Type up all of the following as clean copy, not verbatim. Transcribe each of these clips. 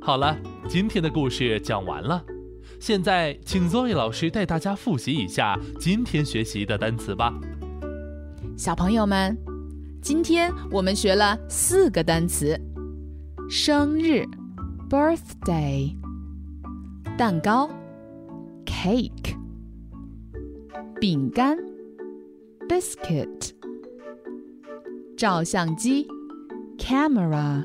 好了，今天的故事讲完了。现在请 Zoe 老师带大家复习一下今天学习的单词吧。 小朋友们，今天我们学了4个单词：生日 birthday， 蛋糕 cake， 饼干 biscuit， 照相机 camera，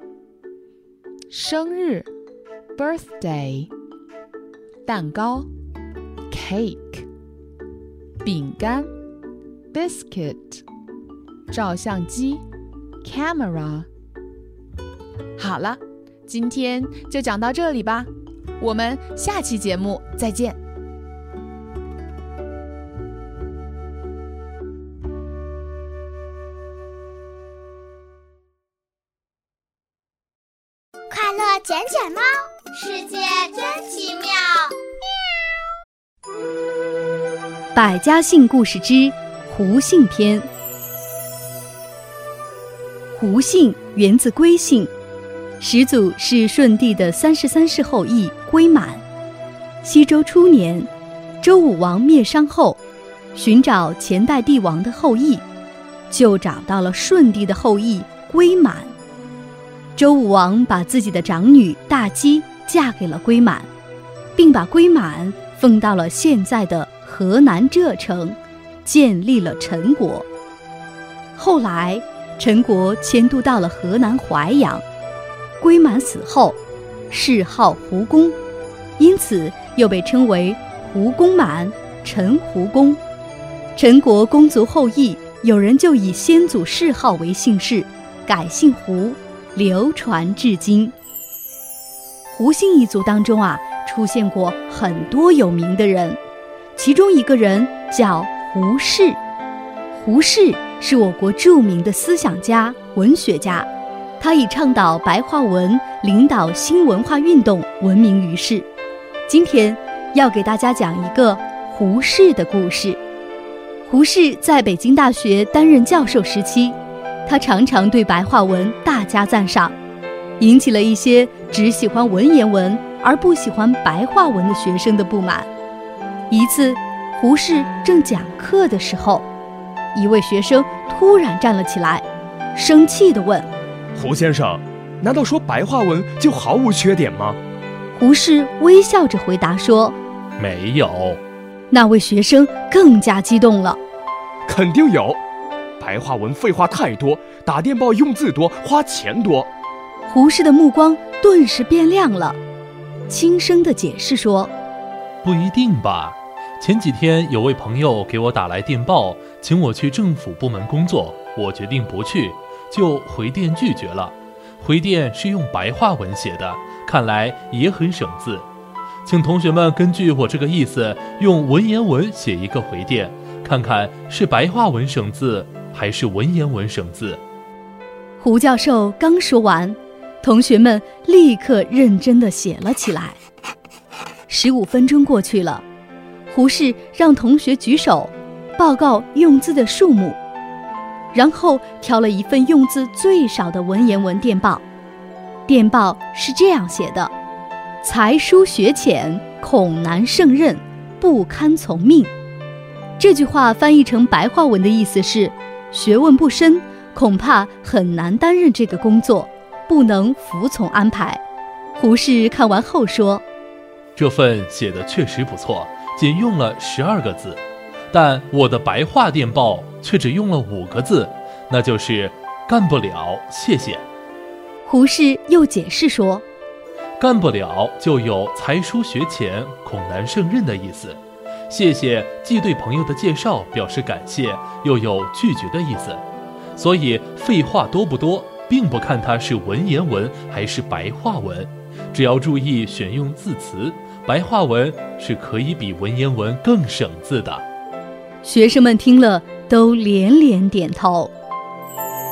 生日 birthday， 蛋糕 cake， 饼干 biscuit， 照相机 camera。 好了，今天就讲到这里吧，我们下期节目再见。 快乐捡捡猫，世界真奇妙。 百家姓故事之胡姓篇。胡姓源自归姓，始祖是舜帝的33世后裔归满。西周初年，周武王灭商后，寻找前代帝王的后裔，就找到了舜帝的后裔归满。周武王把自己的长女大姬嫁给了归满，并把归满封到了现在的河南柘城，建立了陈国。后来陈国迁都到了河南淮阳，归满死后谥号胡公，因此又被称为胡公满、陈胡公。陈国公族后裔有人就以先祖谥号为姓氏，改姓胡，流传至今。胡姓一族当中出现过很多有名的人，其中一个人叫胡适。胡适是我国著名的思想家、文学家，他以倡导白话文、领导新文化运动闻名于世。今天要给大家讲一个胡适的故事。胡适在北京大学担任教授时期，他常常对白话文大加赞赏，引起了一些只喜欢文言文而不喜欢白话文的学生的不满。一次，胡适正讲课的时候，一位学生突然站了起来，生气地问： 胡先生，难道说白话文就毫无缺点吗？ 胡适微笑着回答说： 没有。 那位学生更加激动了： 肯定有，白话文废话太多，打电报用字多，花钱多。 胡适的目光顿时变亮了，轻声地解释说： 不一定吧，前几天有位朋友给我打来电报，请我去政府部门工作，我决定不去，就回电拒绝了。回电是用白话文写的，看来也很省字。请同学们根据我这个意思，用文言文写一个回电，看看是白话文省字还是文言文省字。 胡教授刚说完，同学们立刻认真地写了起来。15分钟过去了，胡适让同学举手报告用字的数目，然后挑了一份用字最少的文言文电报。电报是这样写的：才疏学浅，恐难胜任，不堪从命。这句话翻译成白话文的意思是：学问不深，恐怕很难担任这个工作，不能服从安排。胡适看完后说： 这份写的确实不错，仅用了12个字，但我的白话电报却只用了5个字，那就是干不了，谢谢。 胡适又解释说： 干不了就有才疏学浅，恐难胜任的意思。谢谢既对朋友的介绍表示感谢，又有拒绝的意思。所以废话多不多，并不看它是文言文还是白话文，只要注意选用字词，白话文是可以比文言文更省字的。 学生们听了都连连点头。